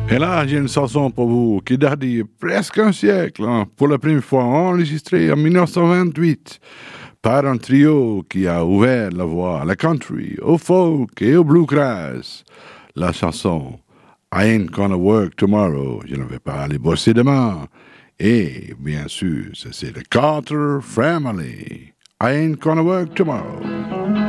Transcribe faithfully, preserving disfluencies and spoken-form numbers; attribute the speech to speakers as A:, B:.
A: Et là, j'ai une chanson pour vous qui date d'il y a presque un siècle, hein, pour la première fois enregistrée en dix-neuf cent vingt-huit par un trio qui a ouvert la voie à la country, au folk et au bluegrass. La chanson I Ain't Gonna Work Tomorrow, je ne vais pas aller bosser demain. Et bien sûr, c'est le Carter Family. I Ain't Gonna Work Tomorrow.